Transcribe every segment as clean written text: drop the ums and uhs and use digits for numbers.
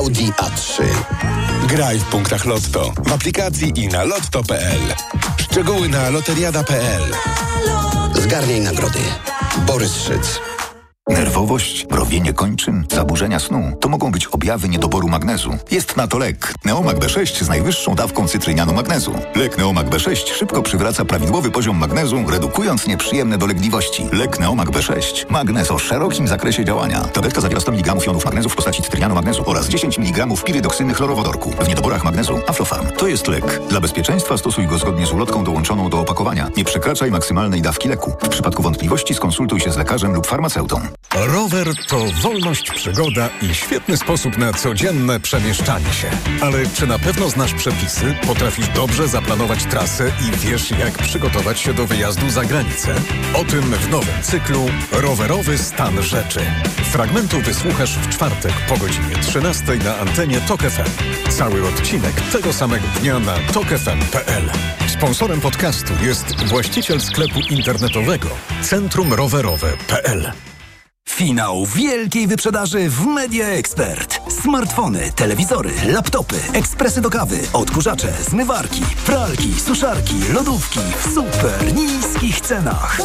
Audi A3. Graj w punktach Lotto, w aplikacji i na lotto.pl. Szczegóły na loteriada.pl. Zgarniaj nagrody. Borys Szyc. Nerwowość, mrowienie kończyn, zaburzenia snu to mogą być objawy niedoboru magnezu. Jest na to lek. Neomag B6 z najwyższą dawką cytrynianu magnezu. Lek Neomag B6 szybko przywraca prawidłowy poziom magnezu, redukując nieprzyjemne dolegliwości. Lek Neomag B6. Magnez o szerokim zakresie działania. Tabletka zawiera 100 mg jonów magnezu w postaci cytrynianu magnezu oraz 10 mg pirydoksyny chlorowodorku. W niedoborach magnezu Aflofarm. To jest lek. Dla bezpieczeństwa stosuj go zgodnie z ulotką dołączoną do opakowania. Nie przekraczaj maksymalnej dawki leku. W przypadku wątpliwości skonsultuj się z lekarzem lub farmaceutą. Rower to wolność, przygoda i świetny sposób na codzienne przemieszczanie się. Ale czy na pewno znasz przepisy? Potrafisz dobrze zaplanować trasę i wiesz, jak przygotować się do wyjazdu za granicę? O tym w nowym cyklu Rowerowy stan rzeczy. Fragmentu wysłuchasz w czwartek po godzinie 13 na antenie TOK FM. Cały odcinek tego samego dnia na tokfm.pl. Sponsorem podcastu jest właściciel sklepu internetowego centrumrowerowe.pl. Finał wielkiej wyprzedaży w Media Expert. Smartfony, telewizory, laptopy, ekspresy do kawy, odkurzacze, zmywarki, pralki, suszarki, lodówki w super niskich cenach.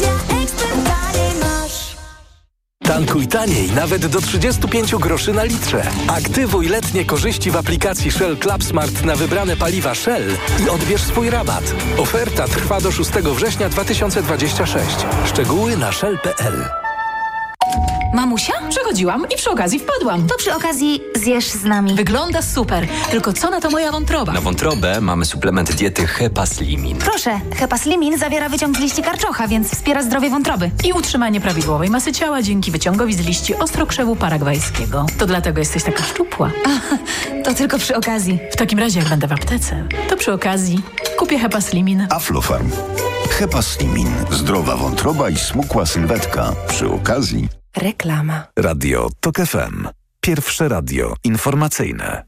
Tankuj taniej nawet do 35 groszy na litrze. Aktywuj letnie korzyści w aplikacji Shell Club Smart na wybrane paliwa Shell i odbierz swój rabat. Oferta trwa do 6 września 2026. Szczegóły na shell.pl. Mamusia? Przechodziłam i przy okazji wpadłam. To przy okazji zjesz z nami. Wygląda super. Tylko co na to moja wątroba? Na wątrobę mamy suplement diety Hepaslimin. Proszę, Hepaslimin zawiera wyciąg z liści karczocha, więc wspiera zdrowie wątroby. I utrzymanie prawidłowej masy ciała dzięki wyciągowi z liści ostrokrzewu paragwajskiego. To dlatego jesteś taka szczupła. To tylko przy okazji. W takim razie, jak będę w aptece, to przy okazji kupię Hepaslimin. Aflofarm. Hepaslimin. Zdrowa wątroba i smukła sylwetka. Przy okazji Reklama. Radio TOK FM. Pierwsze radio informacyjne.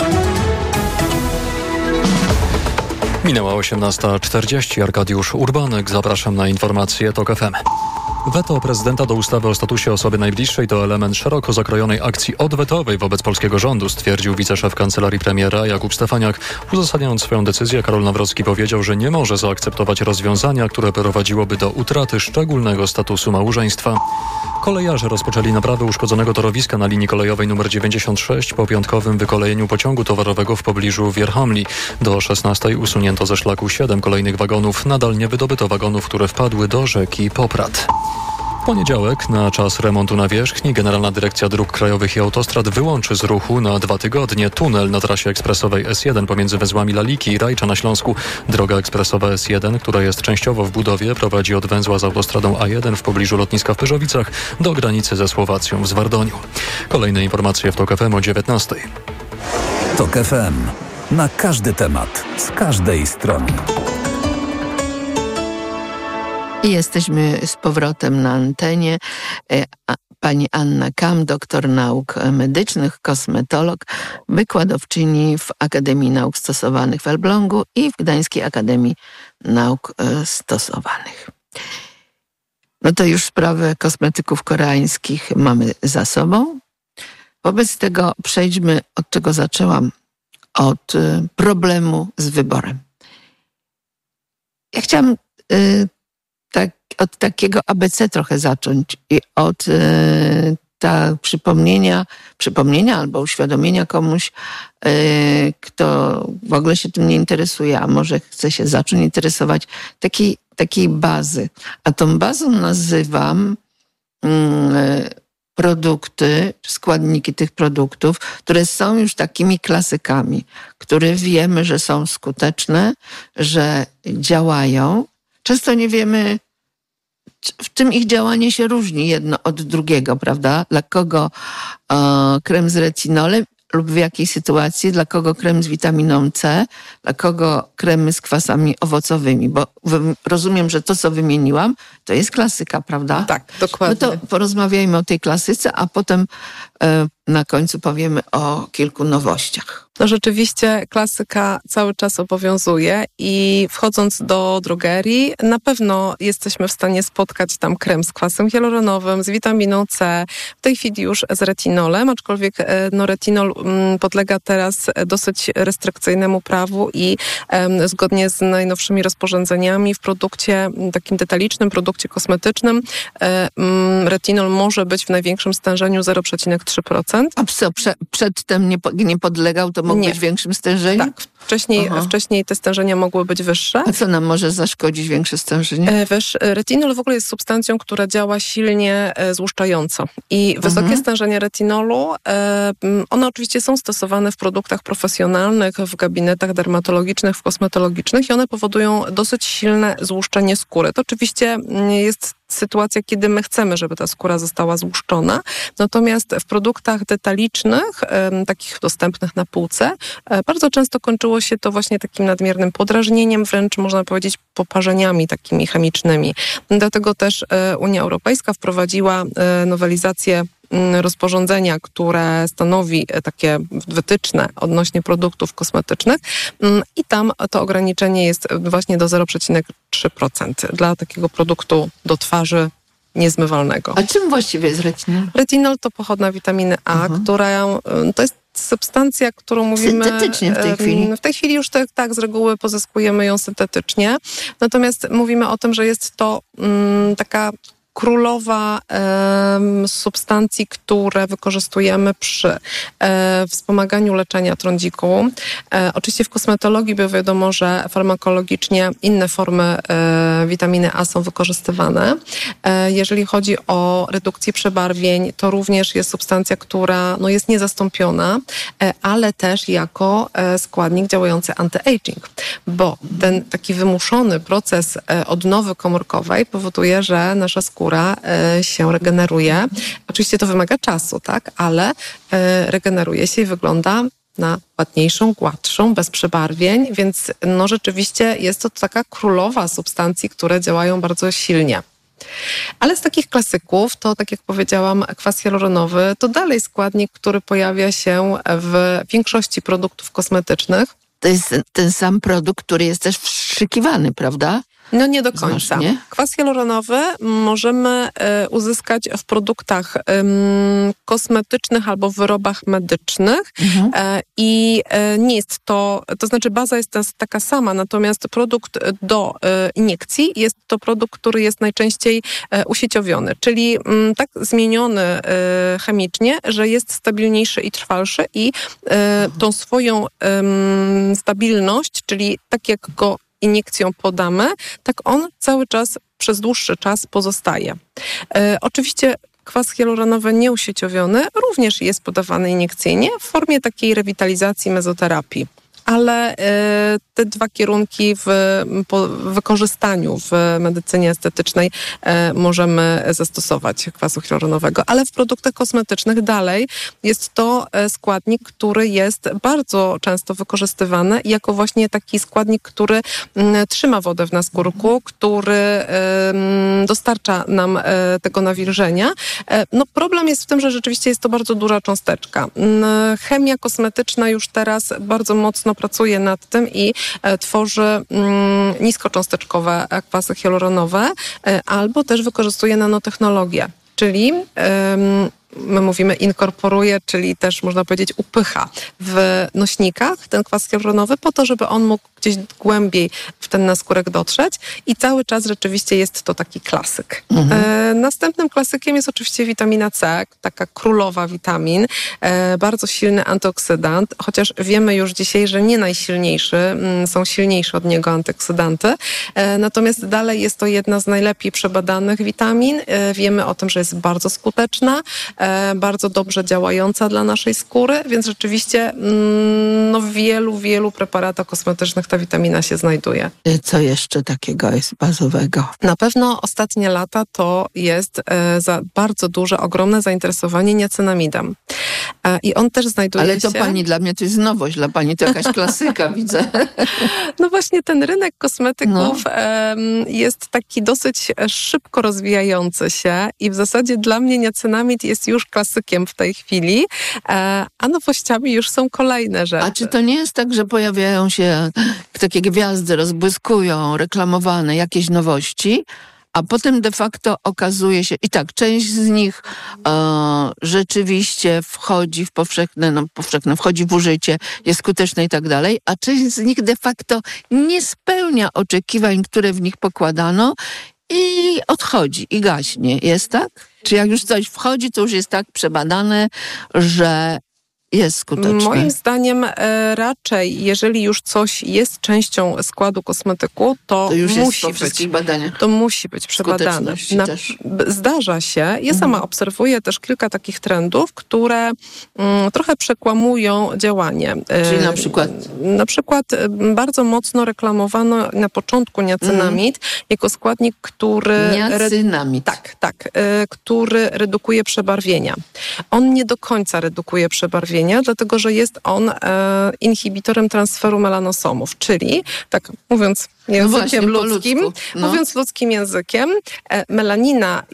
Minęła 18:40. Arkadiusz Urbanek. Zapraszam na informacje TOK FM. Weto prezydenta do ustawy o statusie osoby najbliższej to element szeroko zakrojonej akcji odwetowej wobec polskiego rządu, stwierdził wiceszef kancelarii premiera Jakub Stefaniak. Uzasadniając swoją decyzję, Karol Nawrocki powiedział, że nie może zaakceptować rozwiązania, które prowadziłoby do utraty szczególnego statusu małżeństwa. Kolejarze rozpoczęli naprawę uszkodzonego torowiska na linii kolejowej nr 96 po piątkowym wykolejeniu pociągu towarowego w pobliżu Wierchomli. Do 16 usunięto ze szlaku 7 kolejnych wagonów. Nadal nie wydobyto wagonów, które wpadły do rzeki Poprad. W poniedziałek na czas remontu nawierzchni Generalna Dyrekcja Dróg Krajowych i Autostrad wyłączy z ruchu na 2 tygodnie tunel na trasie ekspresowej S1 pomiędzy węzłami Laliki i Rajcza na Śląsku. Droga ekspresowa S1, która jest częściowo w budowie, prowadzi od węzła z autostradą A1 w pobliżu lotniska w Pyrzowicach do granicy ze Słowacją w Zwardoniu. Kolejne informacje w TOK FM o 19:00. TOK FM. Na każdy temat, z każdej strony. I jesteśmy z powrotem na antenie. Pani Anna Kam, doktor nauk medycznych, kosmetolog, wykładowczyni w Akademii Nauk Stosowanych w Elblągu i w Gdańskiej Akademii Nauk Stosowanych. No to już sprawę kosmetyków koreańskich mamy za sobą. Wobec tego przejdźmy, od czego zaczęłam, od problemu z wyborem. Ja chciałam od takiego ABC trochę zacząć i od przypomnienia albo uświadomienia komuś, kto w ogóle się tym nie interesuje, a może chce się zacząć interesować, takiej bazy. A tą bazą nazywam produkty, składniki tych produktów, które są już takimi klasykami, które wiemy, że są skuteczne, że działają. Często nie wiemy, w czym ich działanie się różni jedno od drugiego, prawda? Dla kogo krem z retinolem lub w jakiej sytuacji, dla kogo krem z witaminą C, dla kogo kremy z kwasami owocowymi, bo rozumiem, że to, co wymieniłam, to jest klasyka, prawda? Tak, dokładnie. No to porozmawiajmy o tej klasyce, a potem na końcu powiemy o kilku nowościach. No rzeczywiście klasyka cały czas obowiązuje i wchodząc do drogerii na pewno jesteśmy w stanie spotkać tam krem z kwasem hialuronowym, z witaminą C, w tej chwili już z retinolem, aczkolwiek retinol podlega teraz dosyć restrykcyjnemu prawu i zgodnie z najnowszymi rozporządzeniami w produkcie takim detalicznym, produkcie kosmetycznym retinol może być w największym stężeniu 0,3%. A co, przedtem nie podlegał, to mógł być w większym stężeniu? Tak, wcześniej te stężenia mogły być wyższe. A co nam może zaszkodzić większe stężenie? Retinol w ogóle jest substancją, która działa silnie złuszczająco i wysokie stężenie retinolu, one oczywiście są stosowane w produktach profesjonalnych, w gabinetach dermatologicznych, w kosmetologicznych i one powodują dosyć silne złuszczenie skóry. To oczywiście jest sytuacja, kiedy my chcemy, żeby ta skóra została złuszczona. Natomiast w produktach detalicznych, takich dostępnych na półce, bardzo często kończyło się to właśnie takim nadmiernym podrażnieniem, wręcz można powiedzieć poparzeniami takimi chemicznymi. Dlatego też Unia Europejska wprowadziła nowelizację rozporządzenia, które stanowi takie wytyczne odnośnie produktów kosmetycznych i tam to ograniczenie jest właśnie do 0,3% dla takiego produktu do twarzy niezmywalnego. A czym właściwie jest retinol? Retinol to pochodna witaminy A, która to jest substancja, którą mówimy... Syntetycznie w tej chwili? W tej chwili już tak z reguły pozyskujemy ją syntetycznie. Natomiast mówimy o tym, że jest to taka królowa substancji, które wykorzystujemy przy wspomaganiu leczenia trądziku. Oczywiście w kosmetologii, bo wiadomo, że farmakologicznie inne formy witaminy A są wykorzystywane. Jeżeli chodzi o redukcję przebarwień, to również jest substancja, która jest niezastąpiona, ale też jako składnik działający anti-aging, bo ten taki wymuszony proces odnowy komórkowej powoduje, że nasza skóra się regeneruje. Oczywiście to wymaga czasu, tak, ale regeneruje się i wygląda na ładniejszą, gładszą, bez przebarwień, więc rzeczywiście jest to taka królowa substancji, które działają bardzo silnie. Ale z takich klasyków, to tak jak powiedziałam, kwas hialuronowy to dalej składnik, który pojawia się w większości produktów kosmetycznych. To jest ten sam produkt, który jest też wstrzykiwany, prawda? No nie do końca. Kwas hialuronowy możemy uzyskać w produktach kosmetycznych albo w wyrobach medycznych i nie jest to znaczy baza jest taka sama, natomiast produkt do iniekcji jest to produkt, który jest najczęściej usieciowiony, czyli tak zmieniony chemicznie, że jest stabilniejszy i trwalszy i tą swoją stabilność, czyli tak jak go iniekcją podamy, tak on cały czas, przez dłuższy czas pozostaje. Oczywiście kwas hialuronowy nieusieciowiony również jest podawany iniekcyjnie w formie takiej rewitalizacji, mezoterapii. Ale te dwa kierunki w wykorzystaniu w medycynie estetycznej możemy zastosować kwasu hialuronowego. Ale w produktach kosmetycznych dalej jest to składnik, który jest bardzo często wykorzystywany jako właśnie taki składnik, który trzyma wodę w naskórku, który dostarcza nam tego nawilżenia. Problem jest w tym, że rzeczywiście jest to bardzo duża cząsteczka. Chemia kosmetyczna już teraz bardzo mocno pracuje nad tym i tworzy niskocząsteczkowe kwasy hialuronowe albo też wykorzystuje nanotechnologię, czyli my mówimy inkorporuje, czyli też można powiedzieć upycha w nośnikach ten kwas hialuronowy po to, żeby on mógł gdzieś głębiej w ten naskórek dotrzeć i cały czas rzeczywiście jest to taki klasyk. Następnym klasykiem jest oczywiście witamina C, taka królowa witamin, bardzo silny antyoksydant, chociaż wiemy już dzisiaj, że nie najsilniejszy, są silniejsze od niego antyoksydanty, natomiast dalej jest to jedna z najlepiej przebadanych witamin. Wiemy o tym, że jest bardzo skuteczna, bardzo dobrze działająca dla naszej skóry, więc rzeczywiście w wielu preparatach kosmetycznych ta witamina się znajduje. Co jeszcze takiego jest bazowego? Na pewno ostatnie lata to jest bardzo duże, ogromne zainteresowanie niacinamidem. I on też znajduje się... Ale to pani, dla mnie to jest nowość, dla pani to jakaś klasyka, widzę. No właśnie ten rynek kosmetyków jest taki dosyć szybko rozwijający się i w zasadzie dla mnie niacinamid jest już klasykiem w tej chwili, a nowościami już są kolejne rzeczy. A czy to nie jest tak, że pojawiają się takie gwiazdy, rozbłyskują, reklamowane jakieś nowości, a potem de facto okazuje się, i tak, część z nich rzeczywiście wchodzi w powszechne, wchodzi w użycie, jest skuteczne i tak dalej, a część z nich de facto nie spełnia oczekiwań, które w nich pokładano i odchodzi, i gaśnie. Jest tak? Czy jak już coś wchodzi, to już jest tak przebadane, że jest skuteczne? Moim zdaniem raczej, jeżeli już coś jest częścią składu kosmetyku, to już musi jest po wszystkich badaniach. To musi być przebadane. Zdarza się. Ja sama obserwuję też kilka takich trendów, które trochę przekłamują działanie. Czyli na przykład? Na przykład bardzo mocno reklamowano na początku niacinamid jako składnik, który... Niacinamid. Tak. Który redukuje przebarwienia. On nie do końca redukuje przebarwienia, dlatego że jest on inhibitorem transferu melanosomów, czyli, tak mówiąc językiem ludzkim, mówiąc ludzkim językiem, melanina,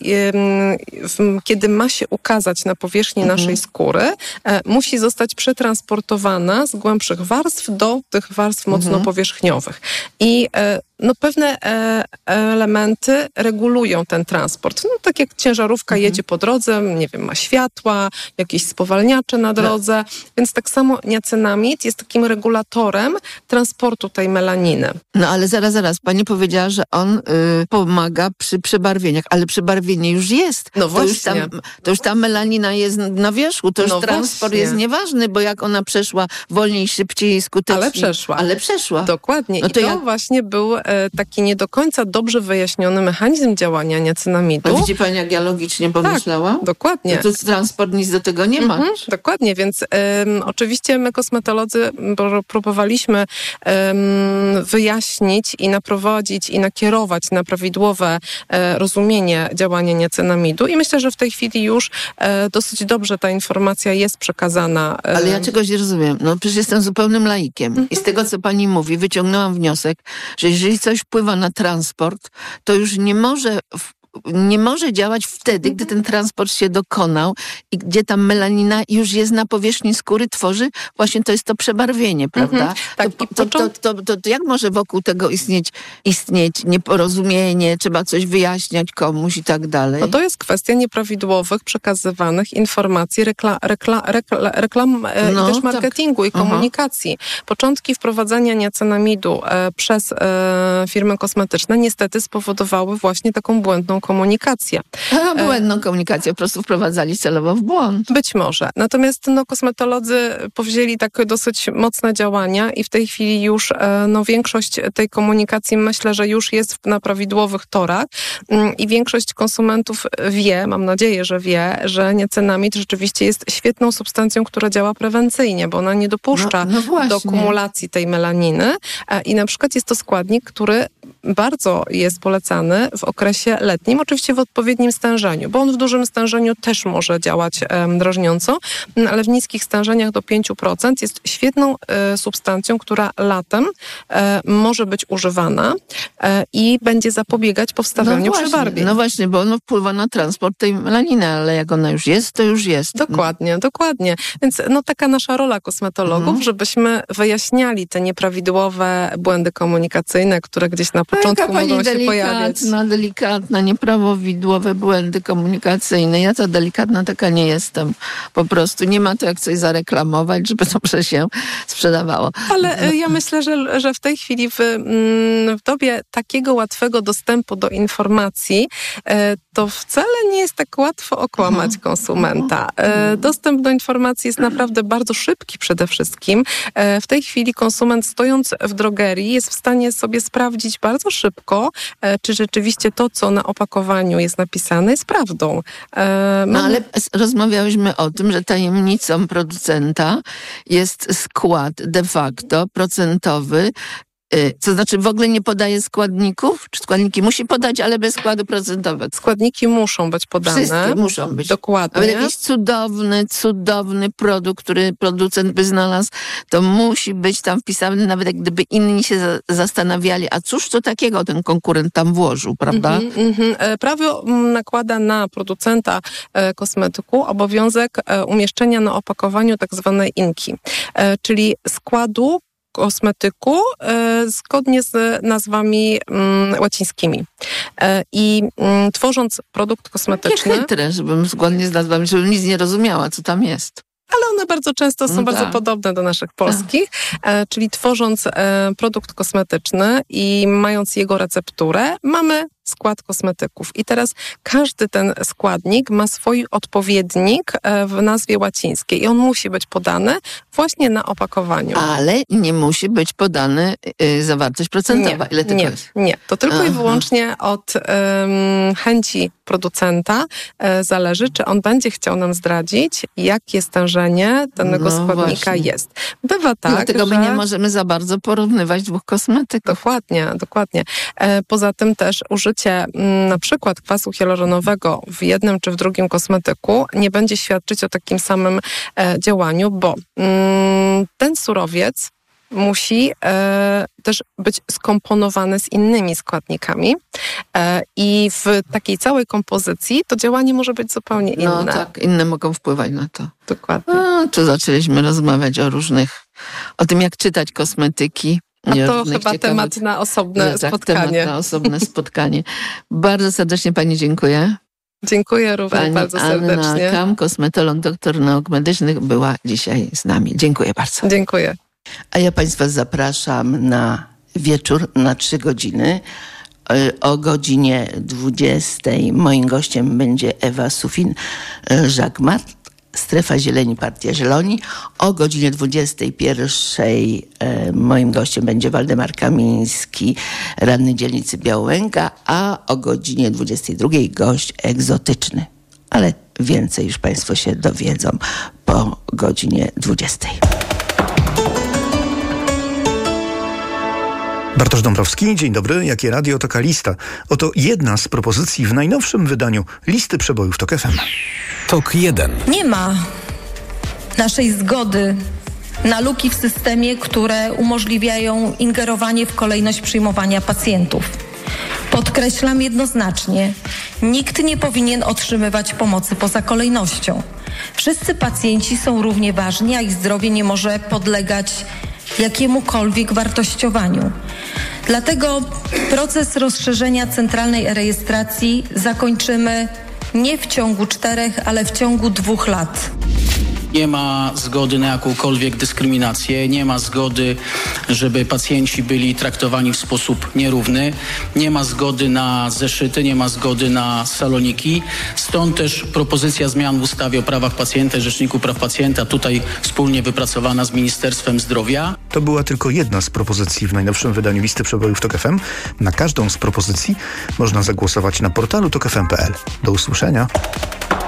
kiedy ma się ukazać na powierzchni naszej skóry, musi zostać przetransportowana z głębszych warstw do tych warstw mocno powierzchniowych. I pewne elementy regulują ten transport. Tak jak ciężarówka jedzie po drodze, nie wiem, ma światła, jakieś spowalniacze na drodze, więc tak samo niacinamid jest takim regulatorem transportu tej melaniny. No ale zaraz, pani powiedziała, że on pomaga przy przebarwieniach, ale przebarwienie już jest. No właśnie. To już ta melanina jest na wierzchu, to już transport jest nieważny, bo jak ona przeszła wolniej, szybciej, skutecznie. Ale przeszła. Dokładnie. No to właśnie był taki nie do końca dobrze wyjaśniony mechanizm działania niacinamidu. Widzi pani, jak ja logicznie pomyślałam? Tak, dokładnie. No to transport nic do tego nie ma. Dokładnie, więc oczywiście my kosmetolodzy próbowaliśmy wyjaśnić i naprowadzić i nakierować na prawidłowe rozumienie działania niacinamidu i myślę, że w tej chwili już dosyć dobrze ta informacja jest przekazana. Ale ja czegoś nie rozumiem. No przecież jestem zupełnym laikiem i z tego, co pani mówi, wyciągnęłam wniosek, że jeżeli coś wpływa na transport, to już nie może działać wtedy, gdy ten transport się dokonał i gdzie ta melanina już jest na powierzchni skóry, tworzy właśnie to jest to przebarwienie, prawda? Tak. To jak może wokół tego istnieć nieporozumienie, trzeba coś wyjaśniać komuś i tak dalej? No to jest kwestia nieprawidłowych przekazywanych informacji, reklam i też marketingu i komunikacji. Początki wprowadzania niacinamidu przez firmy kosmetyczne niestety spowodowały właśnie taką błędną komunikację. Błędną komunikację, po prostu wprowadzali celowo w błąd. Być może. Natomiast kosmetolodzy powzięli takie dosyć mocne działania i w tej chwili już większość tej komunikacji myślę, że już jest na prawidłowych torach i większość konsumentów wie, mam nadzieję, że wie, że niacinamid rzeczywiście jest świetną substancją, która działa prewencyjnie, bo ona nie dopuszcza do kumulacji tej melaniny i na przykład jest to składnik, który bardzo jest polecany w okresie letnim, oczywiście w odpowiednim stężeniu, bo on w dużym stężeniu też może działać drażniąco, ale w niskich stężeniach do 5% jest świetną substancją, która latem może być używana i będzie zapobiegać powstawaniu przebarwień. No właśnie, bo ono wpływa na transport tej melaniny, ale jak ona już jest, to już jest. Dokładnie. Więc taka nasza rola kosmetologów, żebyśmy wyjaśniali te nieprawidłowe błędy komunikacyjne, które gdzieś na początku mogą się pojawiać. Delikatna, nieprawidłowe błędy komunikacyjne. Ja to delikatna taka nie jestem. Po prostu nie ma to jak coś zareklamować, żeby dobrze się sprzedawało. Ale ja myślę, że w tej chwili w dobie takiego łatwego dostępu do informacji to wcale nie jest tak łatwo okłamać konsumenta. Dostęp do informacji jest naprawdę bardzo szybki przede wszystkim. W tej chwili konsument stojąc w drogerii jest w stanie sobie sprawdzić bardzo szybko, czy rzeczywiście to, co na opakowaniu jest napisane, jest prawdą. Ale rozmawiałyśmy o tym, że tajemnicą producenta jest skład de facto procentowy To znaczy w ogóle nie podaje składników? Czy składniki musi podać, ale bez składu procentowego? Składniki muszą być podane. Wszystkie muszą być. Dokładnie. Ale jakiś cudowny produkt, który producent by znalazł, to musi być tam wpisany, nawet jak gdyby inni się zastanawiali, a cóż to takiego ten konkurent tam włożył, prawda? Prawo nakłada na producenta kosmetyku obowiązek umieszczenia na opakowaniu tak zwanej inki, czyli składu kosmetyku zgodnie z nazwami łacińskimi. I tworząc produkt kosmetyczny... Jakie chytre, żebym zgodnie z nazwami, żebym nic nie rozumiała, co tam jest. Ale one bardzo często są bardzo podobne do naszych polskich, czyli tworząc produkt kosmetyczny i mając jego recepturę, mamy skład kosmetyków. I teraz każdy ten składnik ma swój odpowiednik w nazwie łacińskiej i on musi być podany właśnie na opakowaniu. Ale nie musi być podany zawartość procentowa. Ile tylko jest? Nie. To tylko i wyłącznie od chęci producenta zależy, czy on będzie chciał nam zdradzić, jakie stężenie danego składnika jest. Bywa tak, dlatego my nie możemy za bardzo porównywać dwóch kosmetyków. Dokładnie. Poza tym też użycie na przykład kwasu hialuronowego w jednym czy w drugim kosmetyku nie będzie świadczyć o takim samym działaniu, bo ten surowiec musi też być skomponowany z innymi składnikami i w takiej całej kompozycji to działanie może być zupełnie inne. No tak, inne mogą wpływać na to. Dokładnie. Tu zaczęliśmy rozmawiać o tym, jak czytać kosmetyki. A to chyba temat na osobne spotkanie. Temat na osobne spotkanie. Bardzo serdecznie pani dziękuję. Dziękuję również pani bardzo serdecznie. Anna Kam, kosmetolog, doktor nauk medycznych, była dzisiaj z nami. Dziękuję bardzo. Dziękuję. A ja państwa zapraszam na wieczór na 3 godziny. O godzinie 20 moim gościem będzie Ewa Sufin-Jacquemart, Strefa Zieleni, Partia Zieloni. O godzinie 21 moim gościem będzie Waldemar Kamiński, radny dzielnicy Białęka, a o godzinie 22 gość egzotyczny. Ale więcej już państwo się dowiedzą po godzinie 20. Bartosz Dąbrowski, dzień dobry. Jakie radio, taka lista. Oto jedna z propozycji w najnowszym wydaniu listy przebojów TOK FM. TOK 1. Nie ma naszej zgody na luki w systemie, które umożliwiają ingerowanie w kolejność przyjmowania pacjentów. Podkreślam jednoznacznie, nikt nie powinien otrzymywać pomocy poza kolejnością. Wszyscy pacjenci są równie ważni, a ich zdrowie nie może podlegać jakiemukolwiek wartościowaniu. Dlatego proces rozszerzenia centralnej rejestracji zakończymy nie w ciągu 4, ale w ciągu 2 lat. Nie ma zgody na jakąkolwiek dyskryminację, nie ma zgody, żeby pacjenci byli traktowani w sposób nierówny, nie ma zgody na zeszyty, nie ma zgody na saloniki. Stąd też propozycja zmian w ustawie o prawach pacjenta i Rzeczniku Praw Pacjenta, tutaj wspólnie wypracowana z Ministerstwem Zdrowia. To była tylko jedna z propozycji w najnowszym wydaniu listy przebojów TOK FM. Na każdą z propozycji można zagłosować na portalu tokfm.pl. Do usłyszenia.